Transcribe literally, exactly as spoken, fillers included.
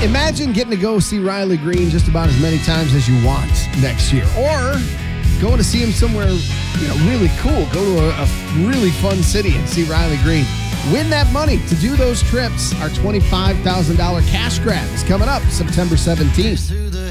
Imagine getting to go see Riley Green just about as many times as you want next year. Or going to see him somewhere, you know, really cool. Go to a, a really fun city and see Riley Green. Win that money to do those trips. Our twenty-five thousand dollars cash grab is coming up September seventeenth.